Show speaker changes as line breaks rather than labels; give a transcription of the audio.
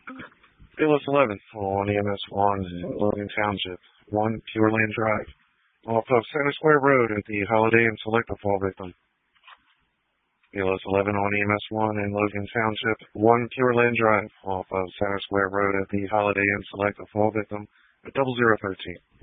BLS 11 on EMS 1 in Logan Township, 1 Pure Land Drive, off of Center Square Road at the Holiday Inn Select, the fall victim. BLS 11 on EMS 1 in Logan Township, 1 Pure Land Drive, off of Center Square Road at the Holiday Inn Select, the fall victim, at 0013.